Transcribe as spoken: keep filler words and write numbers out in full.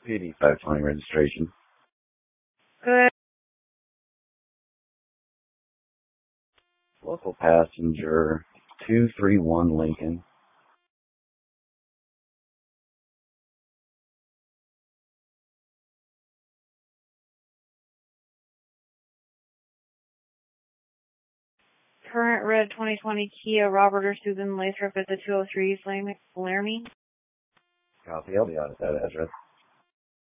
P D five twenty registration. Good. Local passenger two three one Lincoln. Current red twenty twenty Kia Robert or Susan Lathrop at the two oh three East Laramie. Copy. I'll be out at that address.